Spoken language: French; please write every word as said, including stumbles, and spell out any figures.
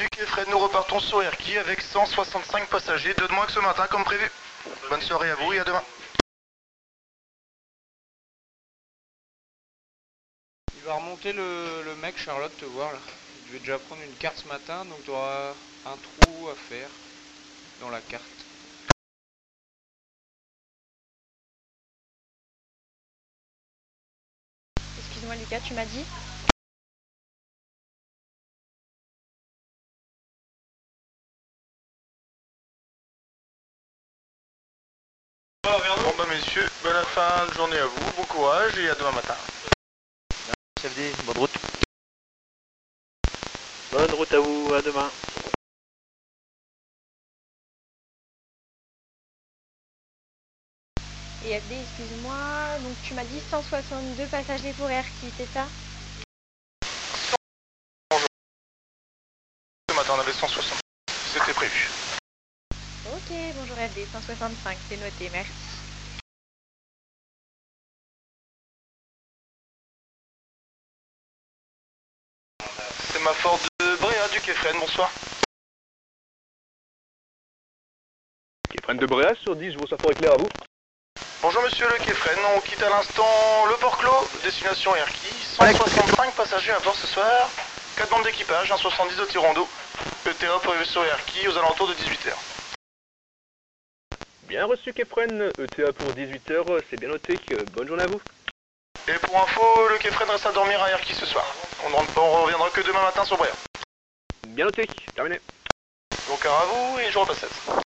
du quai Fred, nous repartons sur Erquy avec cent soixante-cinq passagers, deux de moins que ce matin comme prévu. Bonne soirée à vous et à demain. Il va remonter le, le mec Charlotte te voir là. Il devait déjà prendre une carte ce matin, donc tu auras un trou à faire dans la carte. Excuse-moi Lucas, tu m'as dit? Bon bah messieurs, bonne fin de journée à vous, bon courage et à demain matin. Chef D, bonne route. Bonne route à vous, à demain. Et F D, excuse-moi, donc tu m'as dit cent soixante-deux passagers pour Erquy, c'est ça? Ce matin on avait cent soixante, c'était prévu. Ok, bonjour F D, cent soixante-cinq, c'est noté, merci. C'est ma Ford de Bréa du quai Fred, bonsoir. Quai Fred de Bréa sur dix, vos savoir éclair à vous. Bonjour monsieur le quai Fred, on quitte à l'instant le port clos, destination Erquy, cent soixante-cinq passagers à bord ce soir, quatre membres d'équipage, un soixante-dix au Tirondo. E T A prévu sur Erquy aux alentours de dix-huit heures. Bien reçu quai Fred, E T A pour dix-huit heures, c'est bien noté, bonne journée à vous. Et pour info, le quai Fred reste à dormir à Erquy ce soir. On ne rentre pas, on reviendra que demain matin sur Bréa. Bien noté, terminé. Bon car à vous et je repasse.